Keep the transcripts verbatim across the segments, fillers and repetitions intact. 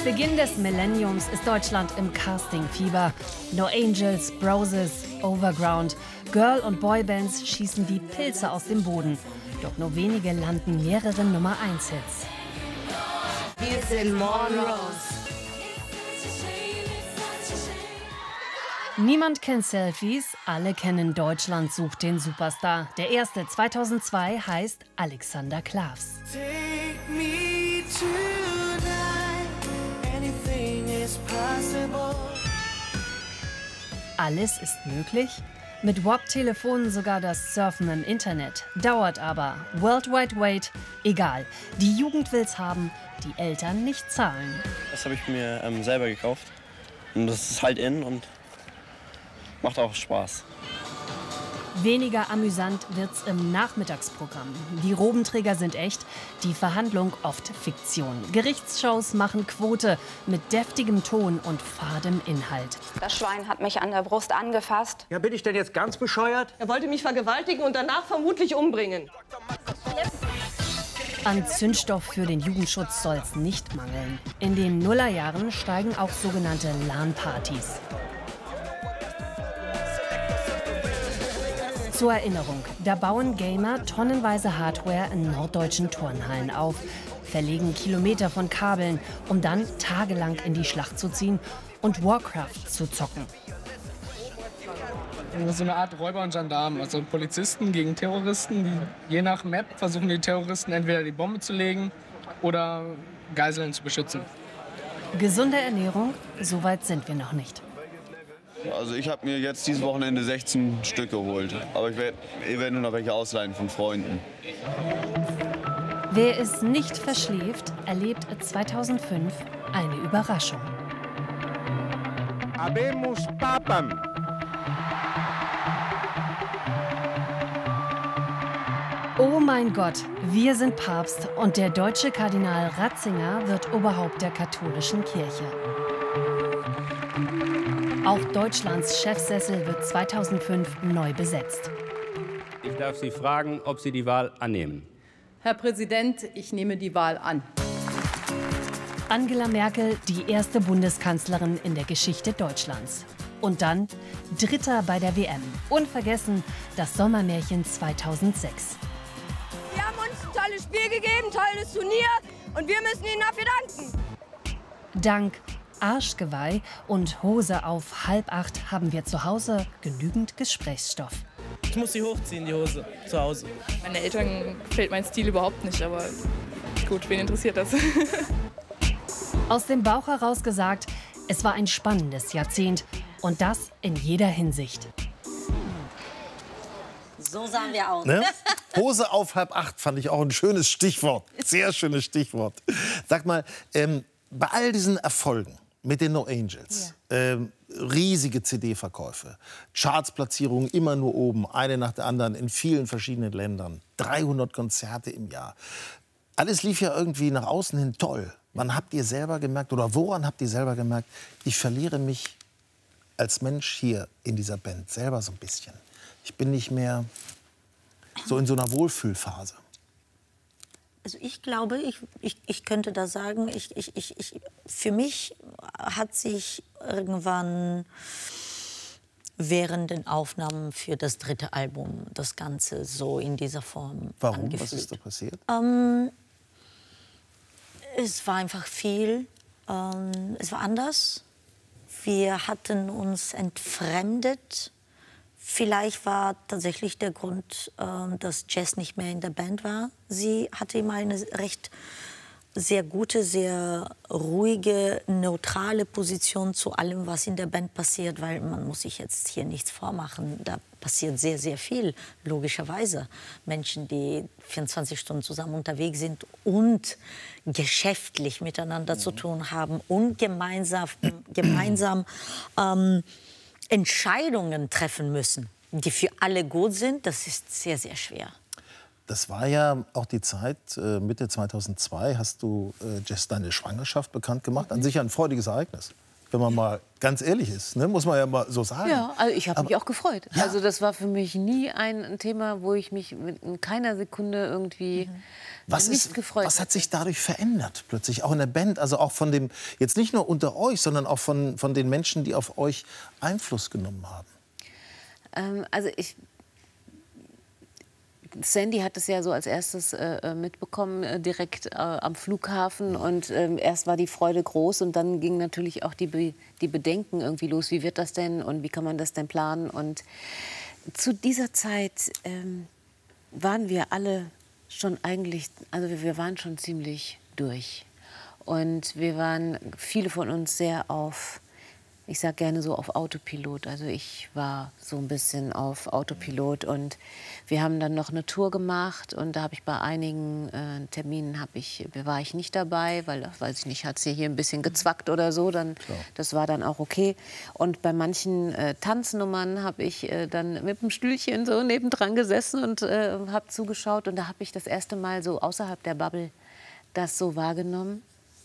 Beginn des Millenniums ist Deutschland im Casting-Fieber. No Angels, Broses, Overground. Girl- und Boybands schießen wie Pilze aus dem Boden. Doch nur wenige landen mehrere Nummer eins Hits. Wir sind Monroes. Niemand kennt Selfies, alle kennen Deutschland sucht den Superstar. Der erste zweitausendzwei heißt Alexander Klavs. Take me tonight, anything is possible. Alles ist möglich? Mit W A P-Telefonen sogar das Surfen im Internet. Dauert aber. World Wide Wait, egal. Die Jugend will's haben, die Eltern nicht zahlen. Das habe ich mir ähm, selber gekauft. Und das ist halt in und macht auch Spaß. Weniger amüsant wird's im Nachmittagsprogramm. Die Robenträger sind echt, die Verhandlung oft Fiktion. Gerichtsshows machen Quote mit deftigem Ton und fadem Inhalt. Das Schwein hat mich an der Brust angefasst. Ja, bin ich denn jetzt ganz bescheuert? Er wollte mich vergewaltigen und danach vermutlich umbringen. An Zündstoff für den Jugendschutz soll's nicht mangeln. In den Nullerjahren steigen auch sogenannte LAN-Partys. Zur Erinnerung, da bauen Gamer tonnenweise Hardware in norddeutschen Turnhallen auf, verlegen Kilometer von Kabeln, um dann tagelang in die Schlacht zu ziehen und Warcraft zu zocken. So eine Art Räuber und Gendarmen, also Polizisten gegen Terroristen. Die, je nach Map versuchen die Terroristen entweder die Bombe zu legen oder Geiseln zu beschützen. Gesunde Ernährung, so weit sind wir noch nicht. Also ich habe mir jetzt dieses Wochenende sechzehn Stück geholt. Aber ich werde eventuell noch welche ausleihen von Freunden. Wer es nicht verschläft, erlebt zweitausendfünf eine Überraschung. Habemus Papam. Oh mein Gott, wir sind Papst und der deutsche Kardinal Ratzinger wird Oberhaupt der katholischen Kirche. Auch Deutschlands Chefsessel wird zweitausendfünf neu besetzt. Ich darf Sie fragen, ob Sie die Wahl annehmen. Herr Präsident, ich nehme die Wahl an. Angela Merkel, die erste Bundeskanzlerin in der Geschichte Deutschlands. Und dann Dritter bei der W M. Unvergessen das Sommermärchen zweitausendsechs. Sie haben uns ein tolles Spiel gegeben, tolles Turnier und wir müssen Ihnen dafür danken. Dank Arschgeweih und Hose auf halb acht haben wir zu Hause genügend Gesprächsstoff. Ich muss sie hochziehen, die Hose, zu Hause. Meine Eltern gefällt mein Stil überhaupt nicht, aber gut, wen interessiert das? Aus dem Bauch heraus gesagt, es war ein spannendes Jahrzehnt und das in jeder Hinsicht. So sahen wir aus. Ne? Hose auf halb acht fand ich auch ein schönes Stichwort. Sehr schönes Stichwort. Sag mal, ähm, bei all diesen Erfolgen mit den No Angels, ja. ähm, riesige C D-Verkäufe, Chartsplatzierungen immer nur oben, eine nach der anderen in vielen verschiedenen Ländern, dreihundert Konzerte im Jahr. Alles lief ja irgendwie nach außen hin toll. Wann habt ihr selber gemerkt, oder woran habt ihr selber gemerkt, ich verliere mich als Mensch hier in dieser Band selber so ein bisschen? Ich bin nicht mehr so in so einer Wohlfühlphase. Also ich glaube, ich, ich, ich könnte da sagen, ich, ich, ich, ich, für mich hat sich irgendwann während den Aufnahmen für das dritte Album das Ganze so in dieser Form Warum? angefühlt. Was ist da passiert? Ähm, es war einfach viel. Ähm, es war anders. Wir hatten uns entfremdet. Vielleicht war tatsächlich der Grund, äh, dass Jess nicht mehr in der Band war. Sie hatte immer eine recht sehr gute, sehr ruhige, neutrale Position zu allem, was in der Band passiert, weil man muss sich jetzt hier nichts vormachen. Da passiert sehr, sehr viel, logischerweise. Menschen, die vierundzwanzig Stunden zusammen unterwegs sind und geschäftlich miteinander mhm. zu tun haben und gemeinsam, gemeinsam ähm, Entscheidungen treffen müssen, die für alle gut sind, das ist sehr, sehr schwer. Das war ja auch die Zeit, äh, Mitte zweitausendzwei hast du äh, Jess deine Schwangerschaft bekannt gemacht. An sich ein freudiges Ereignis. wenn man mal ganz ehrlich ist, ne? Muss man ja mal so sagen. Ja, also ich habe mich auch gefreut. Ja. Also das war für mich nie ein Thema, wo ich mich mit in keiner Sekunde irgendwie Mhm. Was, nicht ist, gefreut was hat sich dadurch verändert plötzlich, auch in der Band? Also auch von dem, jetzt nicht nur unter euch, sondern auch von, von den Menschen, die auf euch Einfluss genommen haben. Ähm, also ich... Sandy hat es ja so als erstes äh, mitbekommen, äh, direkt äh, am Flughafen. Und ähm, erst war die Freude groß und dann gingen natürlich auch die, Be die Bedenken irgendwie los. Wie wird das denn und wie kann man das denn planen? Und zu dieser Zeit ähm, waren wir alle schon eigentlich, also wir, wir waren schon ziemlich durch. Und wir waren, viele von uns, sehr auf, ich sag gerne so auf Autopilot. Also ich war so ein bisschen auf Autopilot und wir haben dann noch eine Tour gemacht und da habe ich bei einigen äh, Terminen habe ich, war ich nicht dabei, weil, weiß ich nicht, hat sie hier ein bisschen gezwackt oder so. Dann, das war dann auch okay. Und bei manchen äh, Tanznummern habe ich äh, dann mit dem Stühlchen so nebendran gesessen und äh, habe zugeschaut und da habe ich das erste Mal so außerhalb der Bubble das so wahrgenommen.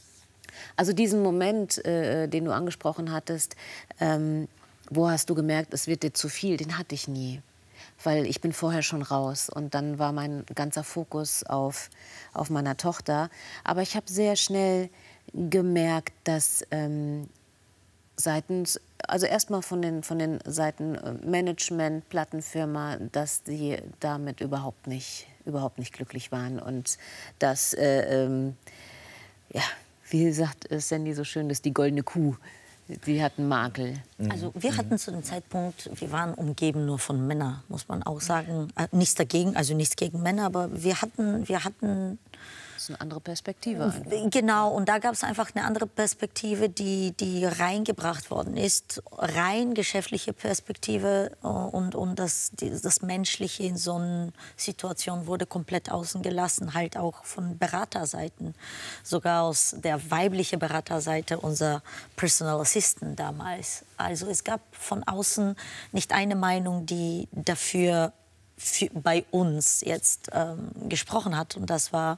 Also diesen Moment, äh, den du angesprochen hattest, ähm, wo hast du gemerkt, es wird dir zu viel, den hatte ich nie. Weil ich bin vorher schon raus und dann war mein ganzer Fokus auf, auf meiner Tochter. Aber ich habe sehr schnell gemerkt, dass ähm, seitens, also erstmal von den, von den Seiten Management, Plattenfirma, dass die damit überhaupt nicht, überhaupt nicht glücklich waren. Und dass, äh, ähm, ja, wie sagt Sandy so schön, das ist die goldene Kuh. Sie hatten Makel. Also wir hatten zu dem Zeitpunkt, wir waren umgeben nur von Männern, muss man auch sagen. Äh, nichts dagegen, also nichts gegen Männer, aber wir hatten, wir hatten das ist eine andere Perspektive. Einfach. Genau, und da gab es einfach eine andere Perspektive, die, die reingebracht worden ist. Rein geschäftliche Perspektive und, und das, das Menschliche in so einer Situation wurde komplett außen gelassen, halt auch von Beraterseiten. Sogar aus der weiblichen Beraterseite, unser Personal Assistant damals. Also es gab von außen nicht eine Meinung, die dafür für, bei uns jetzt ähm, gesprochen hat. Und das war...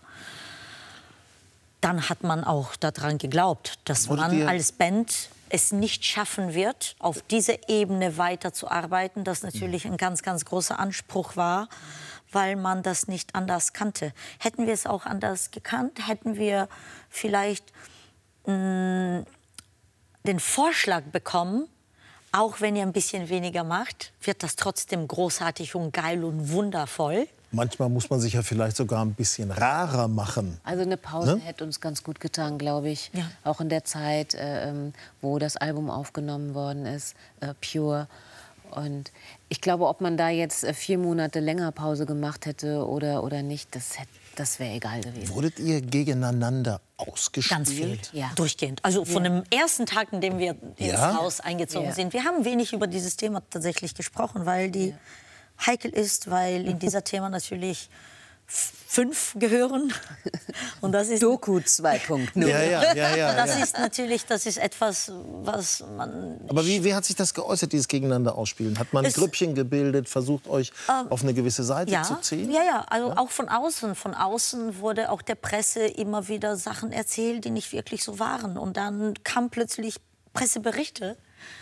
Dann hat man auch daran geglaubt, dass Wurde man dir- als Band es nicht schaffen wird, auf dieser Ebene weiterzuarbeiten. Das natürlich ein ganz, ganz großer Anspruch war, weil man das nicht anders kannte. Hätten wir es auch anders gekannt, hätten wir vielleicht mh, den Vorschlag bekommen, auch wenn ihr ein bisschen weniger macht, wird das trotzdem großartig und geil und wundervoll. Manchmal muss man sich ja vielleicht sogar ein bisschen rarer machen. Also eine Pause Ne? hätte uns ganz gut getan, glaube ich. Ja. Auch in der Zeit, äh, ähm, wo das Album aufgenommen worden ist, äh, Pure. Und ich glaube, ob man da jetzt äh, vier Monate länger Pause gemacht hätte oder, oder nicht, das, hätt- das wäre egal gewesen. Wurdet ihr gegeneinander ausgespielt? Ganz viel, Ja. durchgehend. Also von Ja. dem ersten Tag, in dem wir ins Ja? Haus eingezogen Ja. sind. Wir haben wenig über dieses Thema tatsächlich gesprochen, weil die heikel ist, weil in dieser Thema natürlich f- fünf gehören. Und das ist Doku zwei Punkt null. Ja, ja, ja, ja, das ja. ist natürlich, das ist etwas, was man Aber wie, wie hat sich das geäußert, dieses Gegeneinander ausspielen? Hat man Es- Grüppchen gebildet, versucht euch Ähm, auf eine gewisse Seite ja, zu ziehen? Ja, ja, also auch von außen. Von außen wurde auch der Presse immer wieder Sachen erzählt, die nicht wirklich so waren. Und dann kamen plötzlich Presseberichte,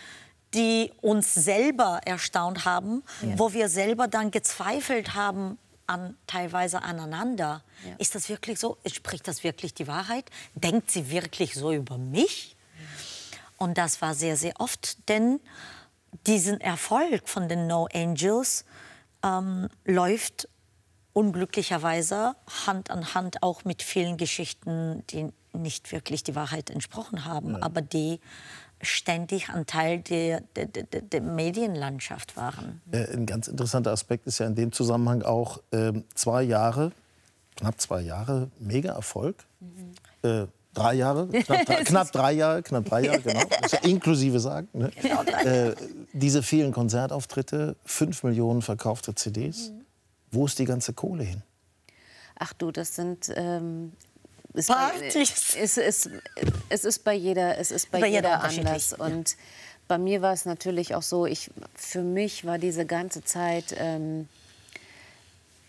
die uns selber erstaunt haben, wo wir selber dann gezweifelt haben an, teilweise aneinander. Ja. Ist das wirklich so? Spricht das wirklich die Wahrheit? Denkt sie wirklich so über mich? Und das war sehr, sehr oft, denn diesen Erfolg von den No Angels ähm, läuft unglücklicherweise Hand an Hand auch mit vielen Geschichten, die nicht wirklich die Wahrheit entsprochen haben, Ja. aber die ständig ein Teil der, der, der, der Medienlandschaft waren. Äh, ein ganz interessanter Aspekt ist ja in dem Zusammenhang auch ähm, zwei Jahre, knapp zwei Jahre, mega Erfolg. Äh, drei Jahre, knapp drei, knapp drei Jahre, knapp drei Jahre, genau. Das ist ja inklusive sagen. Ne? Genau, drei Äh, diese vielen Konzertauftritte, fünf Millionen verkaufte C Ds. Wo ist die ganze Kohle hin? Ach du, das sind... Ähm ist Partys. Bei, es, ist, es ist bei jeder, es ist bei, Bei jeder jeder unterschiedlich, anders. Und bei mir war es natürlich auch so, ich, für mich war diese ganze Zeit, ähm,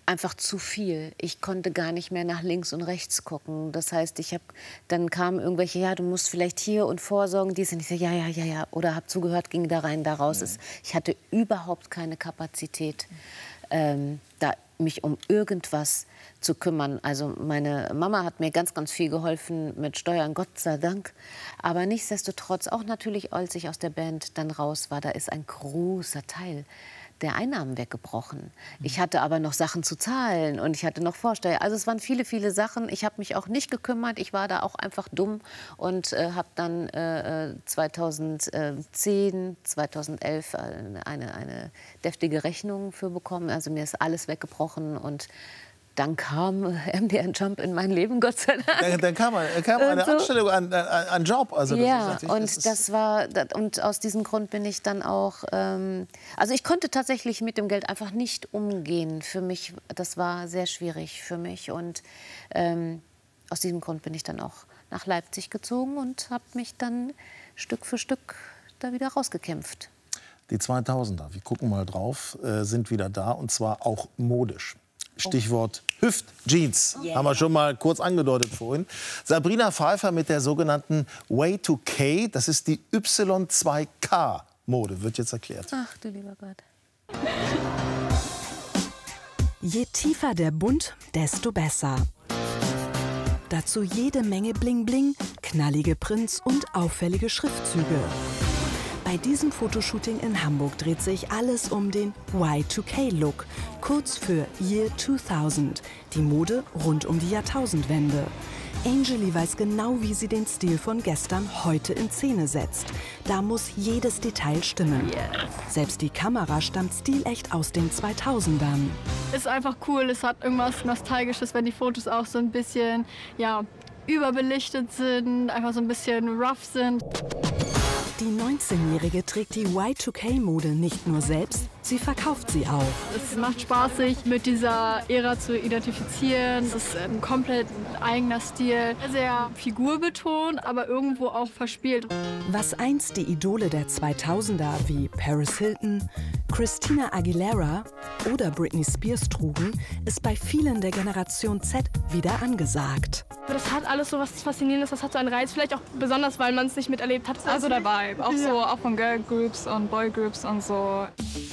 einfach zu viel. Ich konnte gar nicht mehr nach links und rechts gucken. Das heißt, ich habe, dann kamen irgendwelche, ja, du musst vielleicht hier und vorsorgen, dies und ich sage, ja, ja, ja, ja. Oder habe zugehört, ging da rein, da raus. Mhm. Ich hatte überhaupt keine Kapazität, ähm, da mich um irgendwas zu kümmern. Also meine Mama hat mir ganz, ganz viel geholfen mit Steuern, Gott sei Dank. Aber nichtsdestotrotz, auch natürlich, als ich aus der Band dann raus war, da ist ein großer Teil der Einnahmen weggebrochen. Ich hatte aber noch Sachen zu zahlen und ich hatte noch Vorsteuer. Also es waren viele, viele Sachen. Ich habe mich auch nicht gekümmert. Ich war da auch einfach dumm und äh, habe dann äh, zweitausendzehn, zweitausendelf eine, eine deftige Rechnung für bekommen. Also mir ist alles weggebrochen und dann kam M D R Jump in mein Leben, Gott sei Dank. Dann, dann kam, kam eine so. Anstellung, ein, ein, ein Job. Also das ja, ist und das, das war und aus diesem Grund bin ich dann auch. Ähm, also ich konnte tatsächlich mit dem Geld einfach nicht umgehen. Für mich, das war sehr schwierig für mich und ähm, aus diesem Grund bin ich dann auch nach Leipzig gezogen und habe mich dann Stück für Stück da wieder rausgekämpft. Die zweitausender, wir gucken mal drauf, äh, sind wieder da und zwar auch modisch. Stichwort Hüft-Jeans, yeah. haben wir schon mal kurz angedeutet vorhin. Sabrina Pfeiffer mit der sogenannten Y zwei K, das ist die Y zwei K-Mode, wird jetzt erklärt. Ach du lieber Gott. Je tiefer der Bund, desto besser. Dazu jede Menge Bling-Bling, knallige Prints und auffällige Schriftzüge. Bei diesem Fotoshooting in Hamburg dreht sich alles um den Y zwei K-Look, kurz für Year zweitausend, die Mode rund um die Jahrtausendwende. Angelie weiß genau, wie sie den Stil von gestern heute in Szene setzt. Da muss jedes Detail stimmen. Yes. Selbst die Kamera stammt stilecht aus den zweitausendern. Ist einfach cool, es hat irgendwas Nostalgisches, wenn die Fotos auch so ein bisschen, ja, überbelichtet sind, einfach so ein bisschen rough sind. Die neunzehnjährige trägt die Y zwei K-Mode nicht nur selbst, sie verkauft sie auch. Es macht Spaß, sich mit dieser Ära zu identifizieren. Es ist ein komplett eigener Stil, sehr figurbetont, aber irgendwo auch verspielt. Was einst die Idole der zweitausender wie Paris Hilton, Christina Aguilera oder Britney Spears trugen, ist bei vielen der Generation Z wieder angesagt. Das hat alles so was Faszinierendes, das hat so einen Reiz, vielleicht auch besonders, weil man es nicht miterlebt hat. Also der Vibe, auch so, auch von Girl Groups und Boy Groups und so.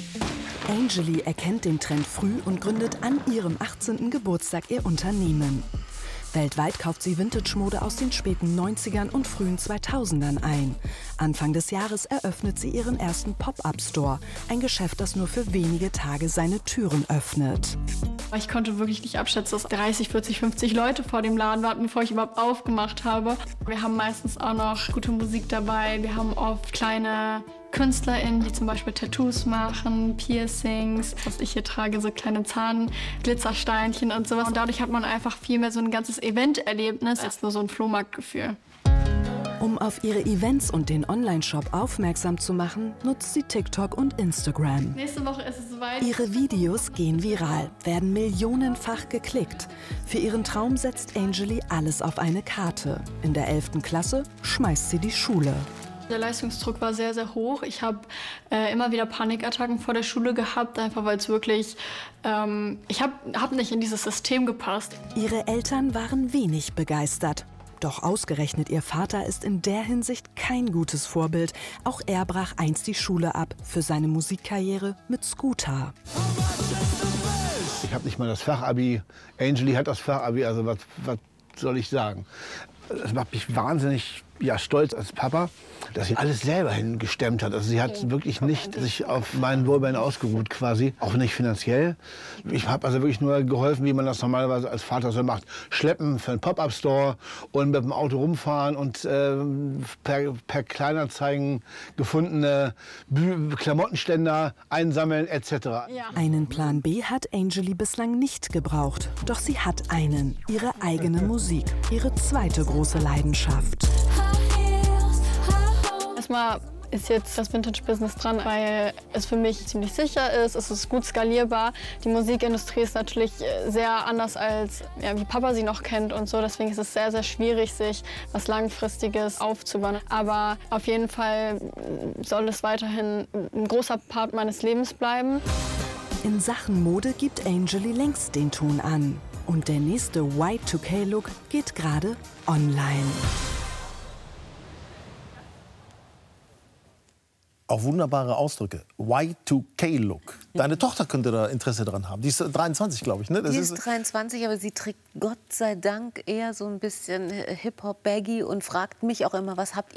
Angelie erkennt den Trend früh und gründet an ihrem achtzehnten Geburtstag ihr Unternehmen. Weltweit kauft sie Vintage-Mode aus den späten neunzigern und frühen zweitausendern ein. Anfang des Jahres eröffnet sie ihren ersten Pop-up-Store, ein Geschäft, das nur für wenige Tage seine Türen öffnet. Ich konnte wirklich nicht abschätzen, dass dreißig, vierzig, fünfzig Leute vor dem Laden warten, bevor ich überhaupt aufgemacht habe. Wir haben meistens auch noch gute Musik dabei. Wir haben oft kleine KünstlerInnen, die zum Beispiel Tattoos machen, Piercings. Was ich hier trage, so kleine Zahnglitzersteinchen und sowas. Und dadurch hat man einfach viel mehr so ein ganzes Event-Erlebnis als nur so ein Flohmarktgefühl. Um auf ihre Events und den Online-Shop aufmerksam zu machen, nutzt sie TikTok und Instagram. Nächste Woche ist es soweit. Ihre Videos gehen viral, werden millionenfach geklickt. Für ihren Traum setzt Angelie alles auf eine Karte. In der elften Klasse schmeißt sie die Schule. Der Leistungsdruck war sehr, sehr hoch. Ich habe äh, immer wieder Panikattacken vor der Schule gehabt, einfach weil es wirklich, ähm, ich habe hab nicht in dieses System gepasst. Ihre Eltern waren wenig begeistert. Doch ausgerechnet ihr Vater ist in der Hinsicht kein gutes Vorbild. Auch er brach einst die Schule ab für seine Musikkarriere mit Scooter. Ich habe nicht mal das Fachabi. Angelie hat das Fachabi, also was, was soll ich sagen? Das macht mich wahnsinnig ja, stolz als Papa, dass sie alles selber hingestemmt hat. Also sie hat wirklich nicht sich auf meinen Lorbeeren ausgeruht quasi, auch nicht finanziell. Ich habe also wirklich nur geholfen, wie man das normalerweise als Vater so macht. Schleppen für einen Pop-up-Store und mit dem Auto rumfahren und äh, per, per Kleinanzeigen gefundene Bü Klamottenständer einsammeln et cetera. Ja. Einen Plan B hat Angelie bislang nicht gebraucht. Doch sie hat einen, ihre eigene Musik, ihre zweite große Leidenschaft. Erstmal ist jetzt das Vintage-Business dran, weil es für mich ziemlich sicher ist, es ist gut skalierbar. Die Musikindustrie ist natürlich sehr anders, als ja, wie Papa sie noch kennt und so. Deswegen ist es sehr, sehr schwierig, sich was Langfristiges aufzubauen. Aber auf jeden Fall soll es weiterhin ein großer Part meines Lebens bleiben. in Sachen Mode gibt Angely längst den Ton an. Und der nächste Y zwei K-Look geht gerade online. Auch wunderbare Ausdrücke. Y zwei K-Look. Deine Tochter könnte da Interesse dran haben. Die ist dreiundzwanzig, glaube ich. Ne? Das die ist dreiundzwanzig, aber sie trägt Gott sei Dank eher so ein bisschen Hip-Hop-Baggy und fragt mich auch immer, was habt